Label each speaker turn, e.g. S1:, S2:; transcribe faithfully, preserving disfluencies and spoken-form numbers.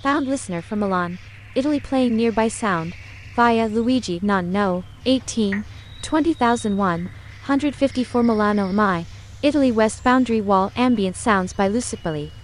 S1: Found listener from Milan, Italy playing nearby sound, via Luigi non no, eighteen, twenty thousand one hundred fifty-four Milano M I, Italy West Boundary Wall ambient sounds by Lucipoli.